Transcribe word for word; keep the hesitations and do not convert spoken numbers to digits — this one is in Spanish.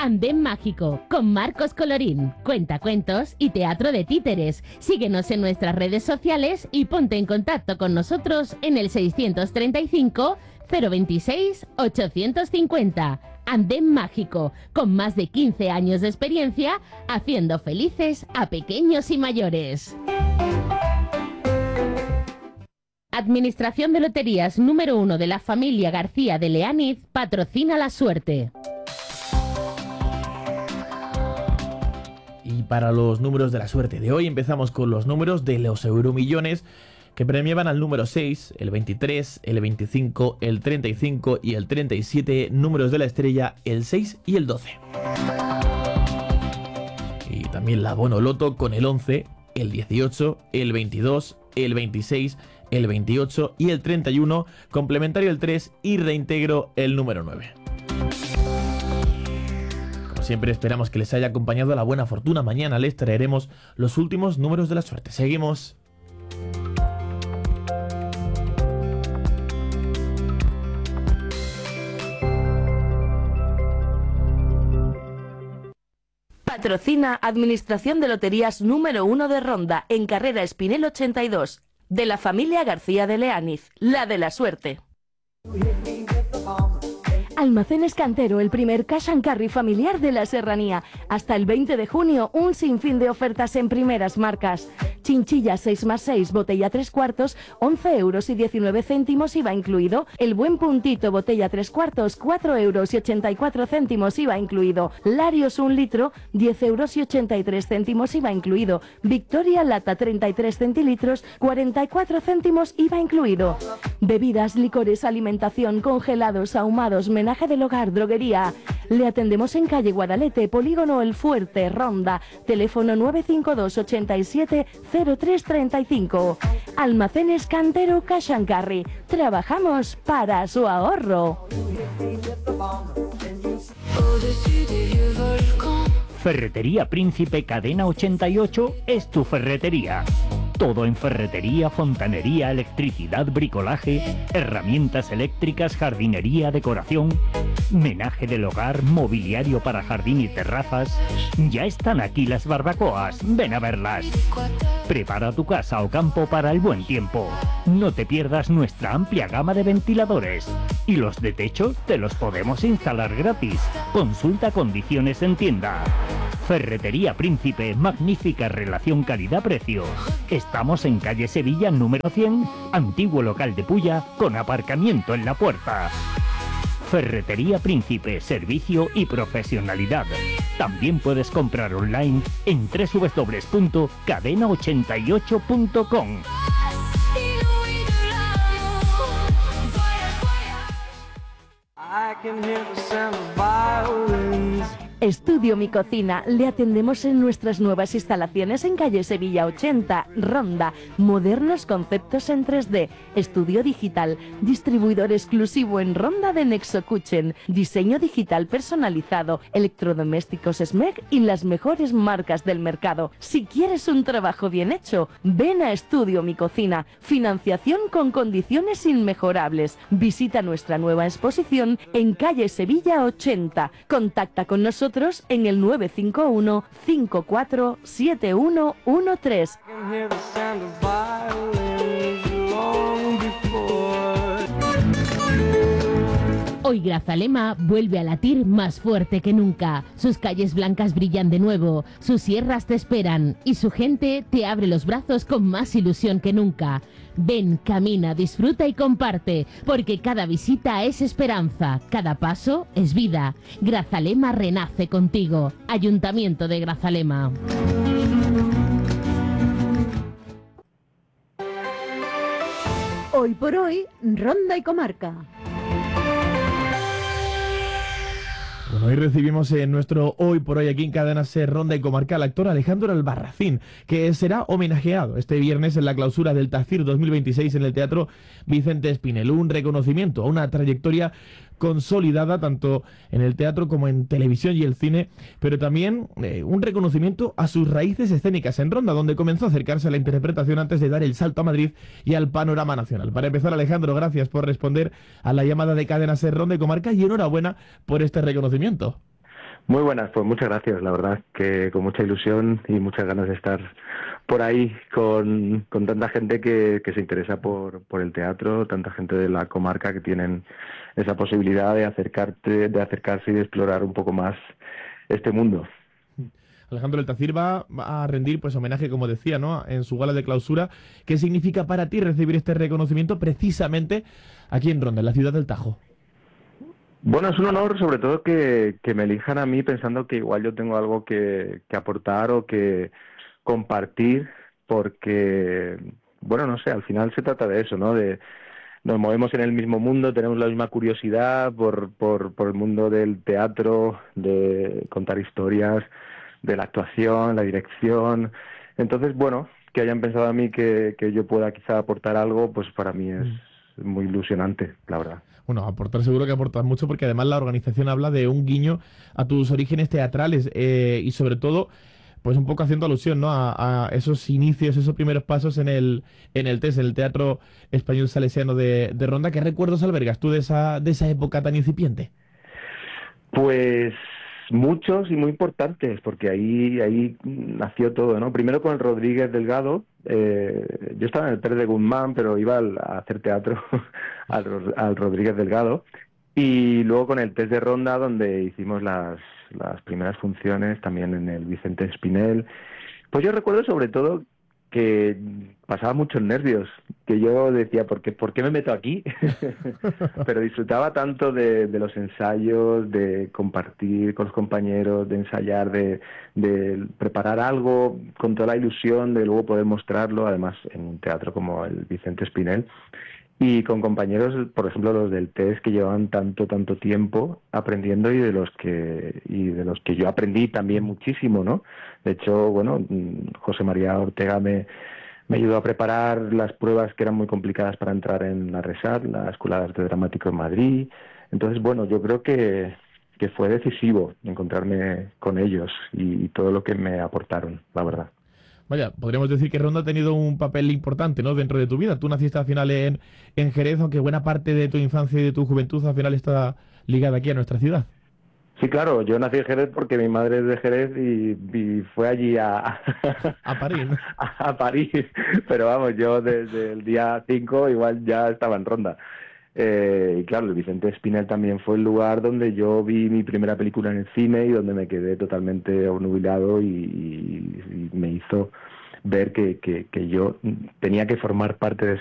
Andén Mágico, con Marcos Colorín, cuentacuentos y teatro de títeres. Síguenos en nuestras redes sociales y ponte en contacto con nosotros en el seiscientos treinta y cinco, cero veintiséis, ochocientos cincuenta. Andén Mágico, con más de quince años de experiencia, haciendo felices a pequeños y mayores. Administración de Loterías número uno de la familia García de Leániz patrocina la suerte. Y para los números de la suerte de hoy empezamos con los números de los euromillones que premiaban al número seis, el veintitrés, el veinticinco, el treinta y cinco y el treinta y siete, números de la estrella, el seis y el doce. Y también la Bono Loto con el once, el dieciocho, el veintidós, el veintiséis, el veintiocho y el treinta y uno, complementario el tres y reintegro el número nueve. Como siempre esperamos que les haya acompañado la buena fortuna. Mañana les traeremos los últimos números de la suerte. Seguimos. Patrocina Administración de Loterías número uno de Ronda, en carrera Espinel ochenta y dos, de la familia García de Leániz, la de la suerte. Almacenes Cantero, el primer cash and carry familiar de la serranía. Hasta el veinte de junio, un sinfín de ofertas en primeras marcas. Chinchilla seis más seis, botella tres cuartos, once euros y diecinueve céntimos I V A incluido. El Buen Puntito, botella tres cuartos, cuatro euros y ochenta y cuatro céntimos I V A incluido. Larios un litro, diez euros y ochenta y tres céntimos I V A incluido. Victoria Lata treinta y tres centilitros, cuarenta y cuatro céntimos I V A incluido. Bebidas, licores, alimentación, congelados, ahumados, menaje del hogar, droguería. Le atendemos en calle Guadalete, Polígono El Fuerte, Ronda. Teléfono nueve cinco dos, ochenta y siete, cero tres treinta y cinco. Almacenes Cantero Cash and Carry. Trabajamos para su ahorro. Ferretería Príncipe Cadena ochenta y ocho es tu ferretería. Todo en ferretería, fontanería, electricidad, bricolaje, herramientas eléctricas, jardinería, decoración, menaje del hogar, mobiliario para jardín y terrazas. Ya están aquí las barbacoas, ven a verlas. Prepara tu casa o campo para el buen tiempo. No te pierdas nuestra amplia gama de ventiladores. Y los de techo te los podemos instalar gratis. Consulta condiciones en tienda. Ferretería Príncipe, magnífica relación calidad-precio. Estamos en calle Sevilla número cien, antiguo local de Pulla, con aparcamiento en la puerta. Ferretería Príncipe, servicio y profesionalidad. También puedes comprar online en doble u doble u doble u punto cadena ochenta y ocho punto com. Estudio Mi Cocina. Le atendemos en nuestras nuevas instalaciones en calle Sevilla ochenta, Ronda. Modernos conceptos en tres D. Estudio digital. Distribuidor exclusivo en Ronda de Nexo Kitchen. Diseño digital personalizado. Electrodomésticos S M E C y las mejores marcas del mercado. Si quieres un trabajo bien hecho, ven a Estudio Mi Cocina. Financiación con condiciones inmejorables. Visita nuestra nueva exposición en calle Sevilla ochenta. Contacta con nosotros en el nueve cinco uno, cinco cuatro siete uno uno tres. Hoy Grazalema vuelve a latir más fuerte que nunca. Sus calles blancas brillan de nuevo, sus sierras te esperan y su gente te abre los brazos con más ilusión que nunca. Ven, camina, disfruta y comparte, porque cada visita es esperanza, cada paso es vida. Grazalema renace contigo. Ayuntamiento de Grazalema. Hoy por hoy, Ronda y Comarca. Bueno, hoy recibimos en nuestro Hoy por Hoy aquí en Cadena Ser Ronda y Comarca al actor Alejandro Albarracín, que será homenajeado este viernes en la clausura del TACIR dos mil veintiséis en el Teatro Vicente Espinel. Un reconocimiento a una trayectoria consolidada tanto en el teatro como en televisión y el cine, pero también eh, un reconocimiento a sus raíces escénicas en Ronda, donde comenzó a acercarse a la interpretación antes de dar el salto a Madrid y al panorama nacional. Para empezar, Alejandro, gracias por responder a la llamada de Cadena Ser Ronda y Comarca y enhorabuena por este reconocimiento. Muy buenas, pues muchas gracias, la verdad que con mucha ilusión y muchas ganas de estar por ahí con, con tanta gente que, que se interesa por, por el teatro, tanta gente de la comarca que tienen esa posibilidad de acercarte, de acercarse y de explorar un poco más este mundo. Alejandro El Tacir va a rendir pues homenaje, como decía, ¿no?, en su gala de clausura. ¿Qué significa para ti recibir este reconocimiento precisamente aquí en Ronda, en la ciudad del Tajo? Bueno, es un honor sobre todo que, que me elijan a mí pensando que igual yo tengo algo que, que aportar o que compartir, porque, bueno, no sé, al final se trata de eso, ¿no? De nos movemos en el mismo mundo, tenemos la misma curiosidad por, por, por el mundo del teatro, de contar historias, de la actuación, la dirección. Entonces, bueno, que hayan pensado a mí que, que yo pueda quizá aportar algo, pues para mí es muy ilusionante, la verdad. Bueno, aportar seguro que aportas mucho porque además la organización habla de un guiño a tus orígenes teatrales eh, y sobre todo, pues un poco haciendo alusión, ¿no?, a, a esos inicios, esos primeros pasos en el en el T E S, en el Teatro Español Salesiano de, de Ronda. ¿Qué recuerdos albergas tú de esa de esa época tan incipiente? Pues muchos y muy importantes, porque ahí ahí nació todo, ¿no? Primero con el Rodríguez Delgado. Eh, yo estaba en el Pérez de Guzmán, pero iba al, a hacer teatro al, al Rodríguez Delgado. Y luego con el T E S de Ronda, donde hicimos las, las primeras funciones, también en el Vicente Espinel. Pues yo recuerdo sobre todo que pasaba muchos nervios, que yo decía, ¿por qué, ¿por qué me meto aquí? Pero disfrutaba tanto de, de los ensayos, de compartir con los compañeros, de ensayar, de, de preparar algo con toda la ilusión de luego poder mostrarlo, además en un teatro como el Vicente Espinel. Y con compañeros, por ejemplo, los del T E S que llevan tanto, tanto tiempo aprendiendo y de los que y de los que yo aprendí también muchísimo, ¿no? De hecho, bueno, José María Ortega me, me ayudó a preparar las pruebas que eran muy complicadas para entrar en la RESAT, la Escuela de Arte Dramático en Madrid. Entonces, bueno, yo creo que, que fue decisivo encontrarme con ellos y, y todo lo que me aportaron, la verdad. Vaya, podríamos decir que Ronda ha tenido un papel importante, ¿no?, dentro de tu vida. Tú naciste al final en, en Jerez, aunque buena parte de tu infancia y de tu juventud al final está ligada aquí a nuestra ciudad. Sí, claro, yo nací en Jerez porque mi madre es de Jerez y, y fue allí a, A París, ¿no? a, a París, pero vamos, yo desde el día cinco igual ya estaba en Ronda. Eh, y claro, el Vicente Espinel también fue el lugar donde yo vi mi primera película en el cine y donde me quedé totalmente obnubilado y, y, y me hizo ver que, que, que yo tenía que formar parte de